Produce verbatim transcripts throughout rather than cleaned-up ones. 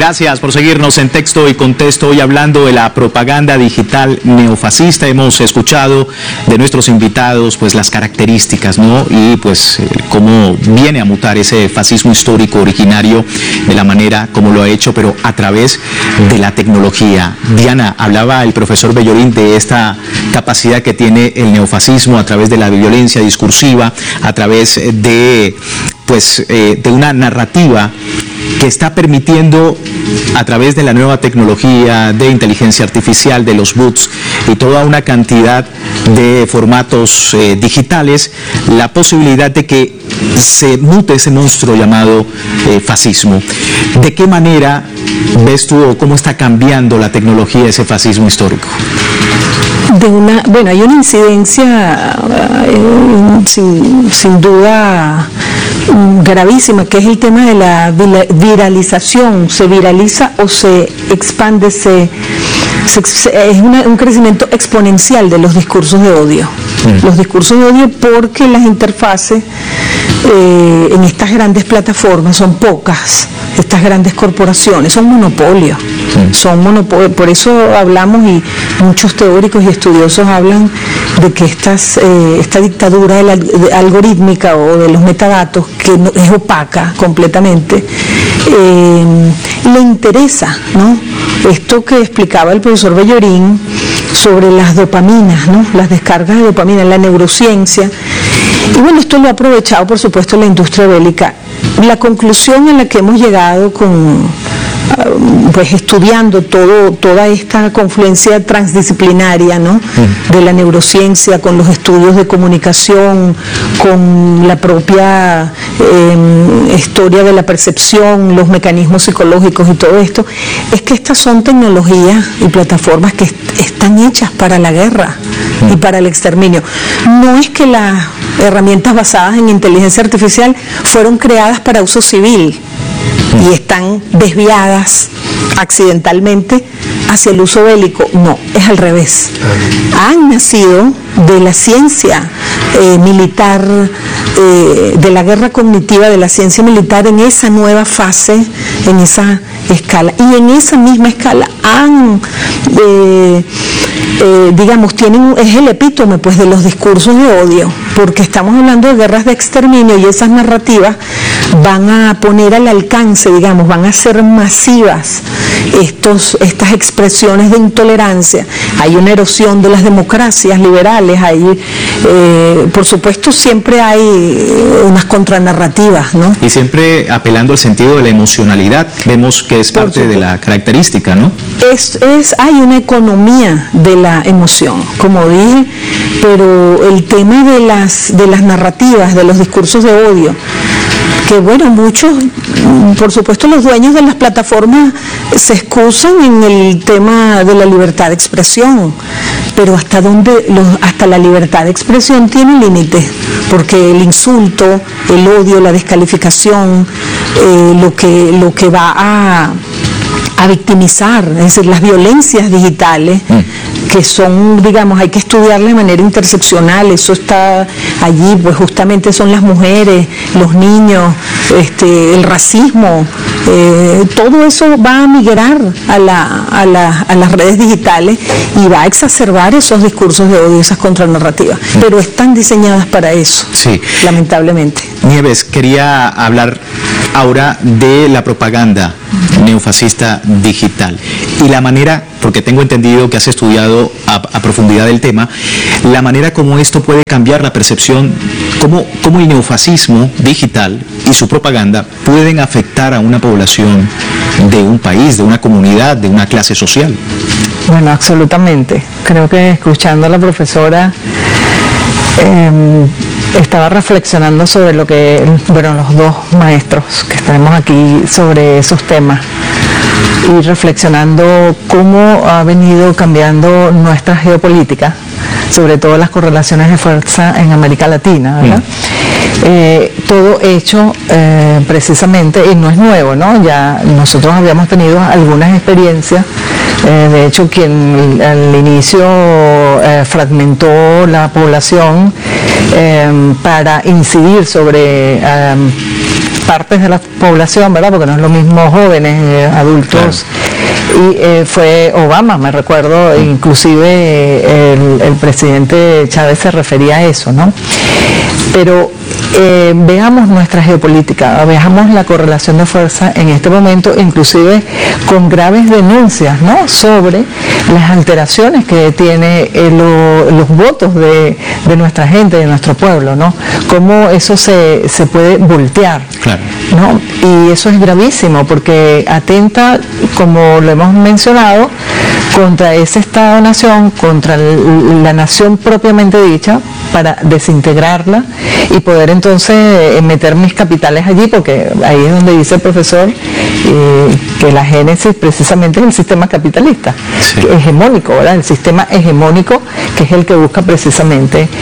Gracias por seguirnos en Texto y Contexto, hoy hablando de la propaganda digital neofascista. Hemos escuchado de nuestros invitados pues las características, ¿no? Y pues eh, cómo viene a mutar ese fascismo histórico originario de la manera como lo ha hecho, pero a través de la tecnología. Diana, hablaba el profesor Bellorín de esta capacidad que tiene el neofascismo a través de la violencia discursiva, a través de pues eh, de una narrativa que está permitiendo a través de la nueva tecnología de inteligencia artificial, de los bots y toda una cantidad de formatos eh, digitales, la posibilidad de que se mute ese monstruo llamado eh, fascismo. ¿De qué manera ves tú o cómo está cambiando la tecnología ese fascismo histórico? De una, bueno, hay una incidencia eh, sin, sin duda gravísima, que es el tema de la viralización. Se viraliza o se expande, se, se, es una, un crecimiento exponencial de los discursos de odio. Mm. Los discursos de odio, porque las interfaces eh, en estas grandes plataformas son pocas. Estas grandes corporaciones son monopolios, mm. son monopolios. Por eso hablamos, y muchos teóricos y estudiosos hablan de que estas, eh, esta dictadura de la, de algorítmica o de los metadatos, que no, es opaca completamente, eh, le interesa, ¿no? Esto que explicaba el profesor Bellorín sobre las dopaminas, ¿no? Las descargas de dopamina, la neurociencia. Y bueno, esto lo ha aprovechado, por supuesto, la industria bélica. La conclusión a la que hemos llegado con, pues estudiando todo, toda esta confluencia transdisciplinaria, ¿no? Mm. De la neurociencia, con los estudios de comunicación, con la propia eh, historia de la percepción, los mecanismos psicológicos y todo esto, es que estas son tecnologías y plataformas que est están hechas para la guerra mm. y para el exterminio. No es que las herramientas basadas en inteligencia artificial fueron creadas para uso civil y están desviadas accidentalmente hacia el uso bélico. No, es al revés. Han nacido de la ciencia eh, militar, eh, de la guerra cognitiva, de la ciencia militar, en esa nueva fase, en esa escala. Y en esa misma escala han, eh, eh, digamos, tienen, es el epítome pues de los discursos de odio, porque estamos hablando de guerras de exterminio, y esas narrativas van a poner al alcance, digamos, van a ser masivas estos, estas expresiones de intolerancia. Hay una erosión de las democracias liberales, hay, eh, por supuesto, siempre hay unas contranarrativas, ¿no? Y siempre apelando al sentido de la emocionalidad, vemos que es parte de la característica, ¿no? Es, es, hay una economía de la emoción, como dije, pero el tema de las, de las narrativas, de los discursos de odio, que bueno, muchos, por supuesto los dueños de las plataformas se excusan en el tema de la libertad de expresión, pero hasta dónde los, hasta la libertad de expresión tiene límites, porque el insulto, el odio, la descalificación, eh, lo que, lo que va a, a victimizar, es decir, las violencias digitales, mm. que son, digamos, hay que estudiarlas de manera interseccional. Eso está allí, pues justamente son las mujeres, los niños, este, el racismo, eh, todo eso va a migrar a, la, a, la, a las redes digitales y va a exacerbar esos discursos de odio, esas contranarrativas, mm. pero están diseñadas para eso, sí. Lamentablemente. Nieves, quería hablar ahora de la propaganda neofascista digital y la manera, porque tengo entendido que has estudiado a, a profundidad el tema, la manera como esto puede cambiar la percepción, cómo, cómo el neofascismo digital y su propaganda pueden afectar a una población de un país, de una comunidad, de una clase social. Bueno, absolutamente. Creo que escuchando a la profesora eh, estaba reflexionando sobre lo que, bueno, los dos maestros que tenemos aquí sobre esos temas, y reflexionando cómo ha venido cambiando nuestra geopolítica, sobre todo las correlaciones de fuerza en América Latina, ¿verdad? Mm. Eh, todo hecho eh, precisamente, y no es nuevo, ¿no? Ya nosotros habíamos tenido algunas experiencias. Eh, de hecho, quien al inicio eh, fragmentó la población eh, para incidir sobre eh, partes de la población, ¿verdad? Porque no es lo mismo jóvenes, eh, adultos. Claro. Y eh, fue Obama, me recuerdo, inclusive eh, el, el presidente Chávez se refería a eso, ¿no? Pero eh, veamos nuestra geopolítica, veamos la correlación de fuerza en este momento, inclusive con graves denuncias, ¿no?, sobre las alteraciones que tiene eh, lo, los votos de, de nuestra gente, de nuestro pueblo, ¿no? Cómo eso se, se puede voltear, claro, ¿no? Y eso es gravísimo porque atenta, como lo hemos mencionado, contra ese Estado-nación, contra la nación propiamente dicha, para desintegrarla y poder entonces meter mis capitales allí, porque ahí es donde dice el profesor eh, que la génesis precisamente es el sistema capitalista, sí, que hegemónico, ¿verdad? El sistema hegemónico, que es el que busca precisamente, eh,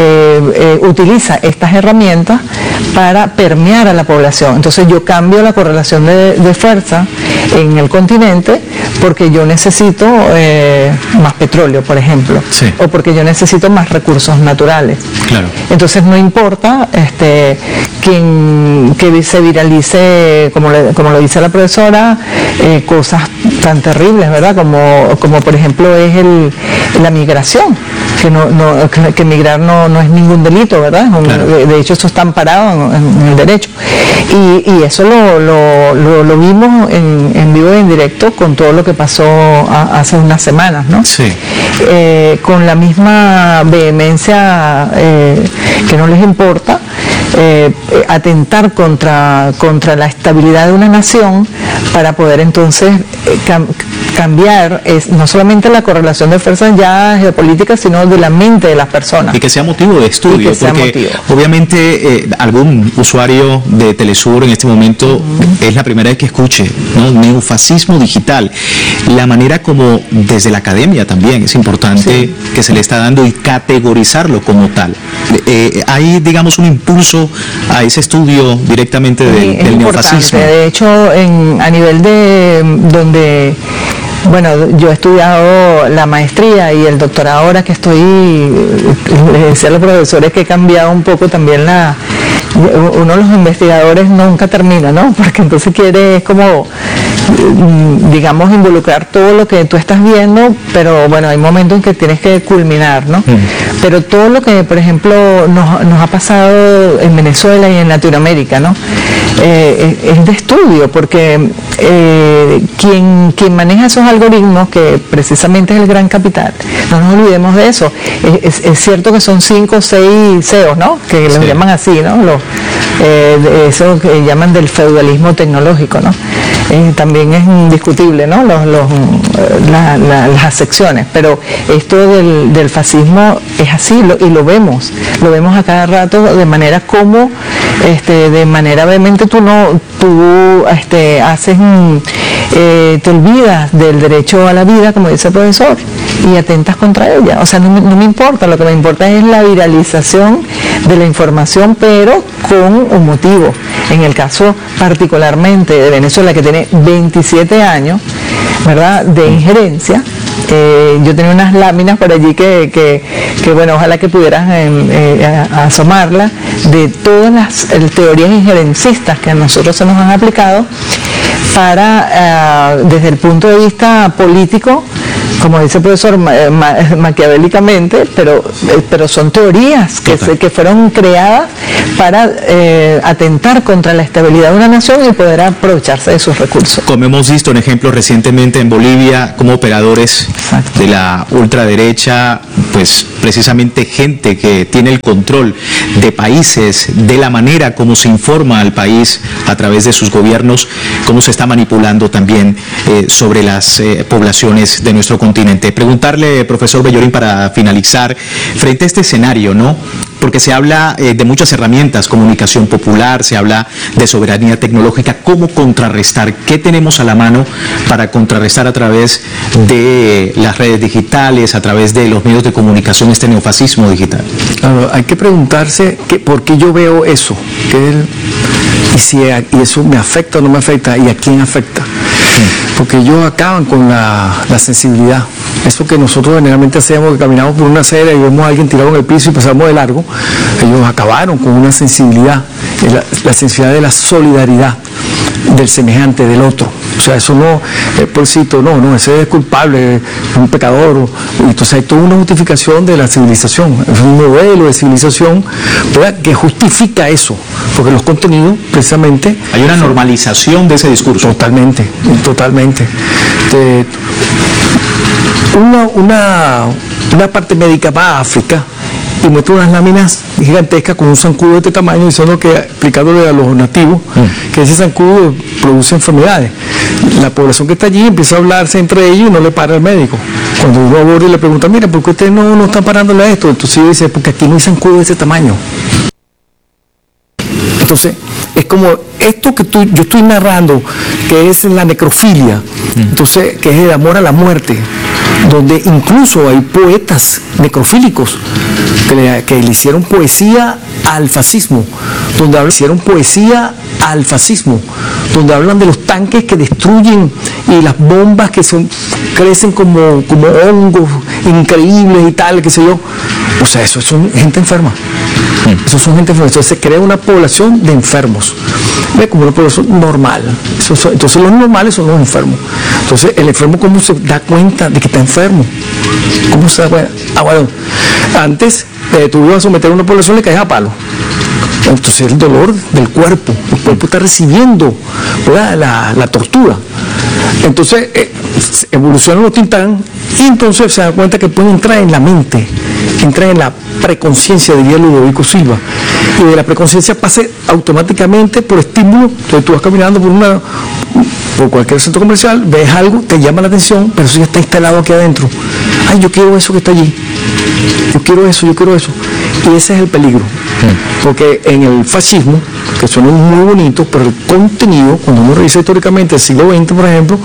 eh, utiliza estas herramientas para permear a la población. Entonces yo cambio la correlación de, de fuerza en el continente porque yo necesito eh, más petróleo, por ejemplo, sí, o porque yo necesito más recursos naturales. Claro. Entonces no importa este, quien, que se viralice, como, le, como lo dice la profesora, eh, cosas tan terribles, ¿verdad? Como, como por ejemplo es el, la migración, que, no, no, que, que migrar no, no es ningún delito, ¿verdad? Un, claro. de, de hecho eso está amparado en, en el derecho. Y, y eso lo, lo, lo, lo vimos en, en vivo y en directo con todo lo que pasó a, hace unas semanas, ¿no? Sí. Eh, con la misma vehemencia eh, que no les importa eh, atentar contra, contra la estabilidad de una nación para poder entonces eh, cam cambiar es, no solamente la correlación de fuerzas ya geopolíticas, sino de la mente de las personas. Y que sea motivo de estudio, porque motivo. obviamente eh, algún usuario de Telesur en este momento uh-huh. es la primera vez que escuche, ¿no? Neofascismo digital. La manera como desde la academia también es importante sí. que se le está dando y categorizarlo como tal. Eh, hay, digamos, un impulso a ese estudio directamente del, sí, del neofascismo. De hecho, en, a nivel de donde... Bueno, yo he estudiado la maestría y el doctorado ahora que estoy, les decía a los profesores que he cambiado un poco también la... Uno de los investigadores nunca termina, ¿no? Porque entonces quiere, es como, digamos, involucrar todo lo que tú estás viendo, pero bueno, hay momentos en que tienes que culminar, ¿no? Mm. Pero todo lo que, por ejemplo, nos, nos ha pasado en Venezuela y en Latinoamérica, ¿no? Eh, es de estudio, porque eh, quien, quien maneja esos algoritmos, que precisamente es el gran capital, no nos olvidemos de eso. Es, es, es cierto que son cinco o seis C E Os, ¿no? Que los sí. llaman así, ¿no? Los, eh, de eso que llaman del feudalismo tecnológico, ¿no? Eh, también es indiscutible, ¿no? Los, los, la, la, las acepciones, pero esto del, del fascismo es así lo, y lo vemos, lo vemos a cada rato de manera como, este, de manera obviamente tú no, tú este, haces, eh, te olvidas del derecho a la vida, como dice el profesor, y atentas contra ella. O sea, no, no me importa, lo que me importa es la viralización de la información, pero con un motivo. En el caso particularmente de Venezuela, que tiene veintisiete años, ¿verdad?, de injerencia. Eh, yo tenía unas láminas por allí que, que, que bueno, ojalá que pudieran eh, eh, asomarlas, de todas las eh, teorías injerencistas que a nosotros se nos han aplicado para, eh, desde el punto de vista político, como dice el profesor, ma ma maquiavélicamente, pero, eh, pero son teorías que, se, que fueron creadas para eh, atentar contra la estabilidad de una nación y poder aprovecharse de sus recursos. Como hemos visto en ejemplos recientemente en Bolivia, como operadores Exacto. de la ultraderecha, pues precisamente gente que tiene el control de países, de la manera como se informa al país a través de sus gobiernos, cómo se está manipulando también eh, sobre las eh, poblaciones de nuestro continente. Preguntarle, profesor Bellorín, para finalizar, frente a este escenario, ¿no? Porque se habla eh, de muchas herramientas, comunicación popular, se habla de soberanía tecnológica, ¿cómo contrarrestar? ¿Qué tenemos a la mano para contrarrestar a través de las redes digitales, a través de los medios de comunicación, este neofascismo digital? Claro, hay que preguntarse que, por qué yo veo eso, que el, y si y eso me afecta o no me afecta, y a quién afecta. Porque ellos acaban con la, la sensibilidad. Eso que nosotros generalmente hacemos, que caminamos por una acera y vemos a alguien tirado en el piso y pasamos de largo, ellos acabaron con una sensibilidad, la, la sensibilidad de la solidaridad del semejante, del otro. O sea, eso no, el pobrecito, no, no, ese es culpable, es un pecador. Entonces hay toda una justificación de la civilización, es un modelo de civilización, ¿verdad?, que justifica eso, porque los contenidos, precisamente... Hay una normalización de ese discurso. Totalmente, totalmente. De, una, una, una parte médica va a África y muestra unas láminas gigantescas con un zancudo de este tamaño, diciendo que, explicándole a los nativos, mm. que ese zancudo produce enfermedades. La población que está allí empieza a hablarse entre ellos y no le para el médico. Cuando uno aborda y le pregunta, mira, ¿por qué ustedes no, no están parándole a esto? Entonces dice, porque aquí no hay zancudo de ese tamaño. Entonces, es como esto que tú, yo estoy narrando, que es la necrofilia, mm. entonces, que es el amor a la muerte, donde incluso hay poetas necrofílicos que le, que le hicieron poesía al fascismo, donde le hicieron poesía al fascismo, donde hablan de los tanques que destruyen y las bombas que son, crecen como, como hongos increíbles y tal, qué sé yo. O sea, eso son gente enferma. Eso son gente enferma. Entonces se crea una población de enfermos. ¿Ve? Como una población normal. Eso son, entonces los normales son los enfermos. Entonces el enfermo, ¿cómo se da cuenta de que está enfermo? ¿Cómo se da cuenta? Ah, bueno, antes eh, tú ibas a someter a una población, le caes a palo. Entonces el dolor del cuerpo, el cuerpo está recibiendo la, la tortura. Entonces eh, evolucionan los Tintán y entonces se da cuenta que pueden entrar en la mente, entrar en la preconciencia, diría Ludovico Silva, y de la preconciencia pase automáticamente por estímulo. Entonces tú vas caminando por una por cualquier centro comercial, ves algo, te llama la atención, pero eso ya está instalado aquí adentro. Ay, yo quiero eso que está allí, yo quiero eso, yo quiero eso. Y ese es el peligro, porque en el fascismo, que suena muy bonito, pero el contenido, cuando uno revisa históricamente el siglo veinte, por ejemplo,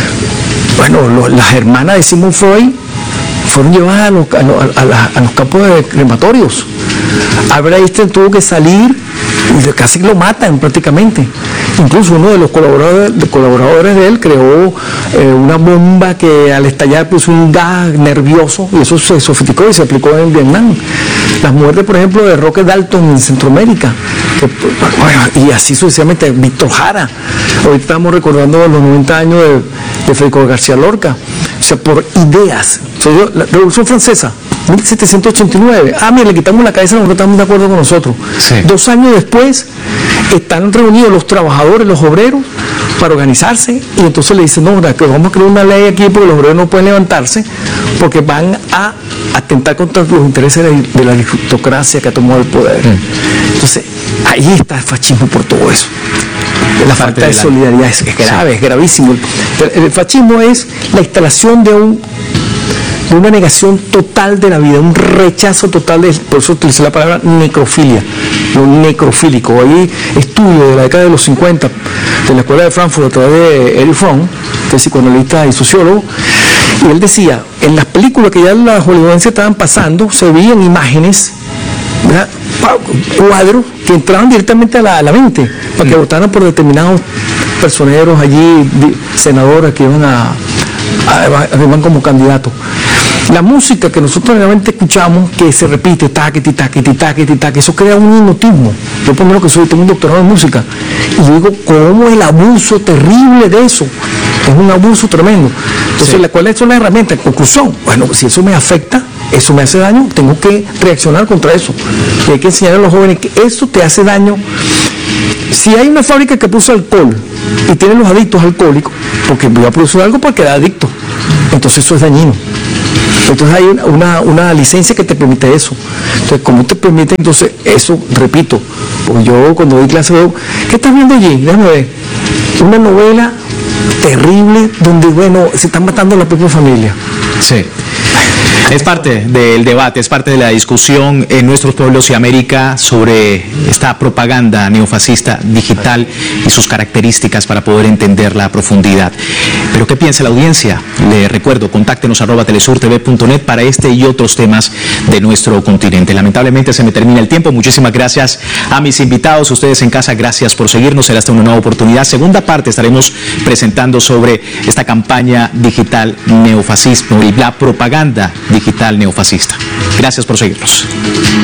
bueno, lo, las hermanas de Sigmund Freud fueron llevadas a los, a los, a la, a los campos de crematorios. Albert Einstein tuvo que salir y casi lo matan prácticamente. Incluso uno de los colaboradores, de colaboradores de él creó eh, una bomba que al estallar puso un gas nervioso, y eso se sofisticó y se aplicó en Vietnam. Las muertes, por ejemplo, de Roque Dalton en Centroamérica, que, bueno, y así sucesivamente, Víctor Jara. Hoy estamos recordando los noventa años de, de Federico García Lorca. O sea, por ideas. O sea, yo, la Revolución Francesa, mil setecientos ochenta y nueve, ah, mira, le quitamos la cabeza, no estamos de acuerdo con nosotros. Sí. Dos años después, están reunidos los trabajadores, los obreros, para organizarse, y entonces le dicen, no, que vamos a crear una ley aquí porque los obreros no pueden levantarse, porque van a atentar contra los intereses de, de la aristocracia que ha tomado el poder. Mm. Entonces, ahí está el fascismo por todo eso. La falta de solidaridad es, es grave, sí. Es gravísimo. El, el fascismo es la instalación de un de una negación total de la vida, un rechazo total, de, por eso utilicé la palabra necrofilia, lo necrofílico. Hay estudios de la década de los cincuenta de la Escuela de Frankfurt a través de Erich Fromm, que es psicoanalista y sociólogo, y él decía, en las películas que ya las hollywoodenses estaban pasando, se veían imágenes, ¿verdad?, cuadros que entraban directamente a la, a la mente, para que votaran por determinados personeros allí, senadores que iban a, a, a iban como candidatos. La música que nosotros realmente escuchamos, que se repite, taquiti, taquiti, taquiti, taquiti, eso crea un hipnotismo. Yo por lo que soy, tengo un doctorado en música, y yo digo, ¿cómo el abuso terrible de eso? Es un abuso tremendo. Entonces, sí. ¿Cuál es la herramienta? En conclusión, bueno, si eso me afecta, eso me hace daño, tengo que reaccionar contra eso. Y hay que enseñar a los jóvenes que eso te hace daño. Si hay una fábrica que produce alcohol y tiene los adictos alcohólicos, porque voy a producir algo para quedar adicto, entonces eso es dañino. Entonces hay una, una, una licencia que te permite eso. Entonces, ¿cómo te permite entonces eso? Repito, porque yo cuando doy clase veo, ¿qué estás viendo allí? Déjame ver. Una novela terrible donde, bueno, se están matando a la propia familia. Sí. Es parte del debate, es parte de la discusión en nuestros pueblos y América sobre esta propaganda neofascista digital y sus características para poder entenderla a profundidad. Pero ¿qué piensa la audiencia? Le recuerdo, contáctenos arroba telesurtv punto net para este y otros temas de nuestro continente. Lamentablemente se me termina el tiempo. Muchísimas gracias a mis invitados, ustedes en casa, gracias por seguirnos. Será hasta una nueva oportunidad. Segunda parte estaremos presentando sobre esta campaña digital neofascismo y la propaganda digital neofascista. Gracias por seguirnos.